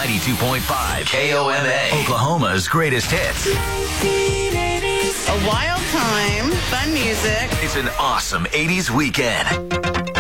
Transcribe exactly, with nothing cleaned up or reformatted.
ninety-two point five K O M A, Oklahoma's greatest hits. A wild time, fun music. It's an awesome eighties weekend.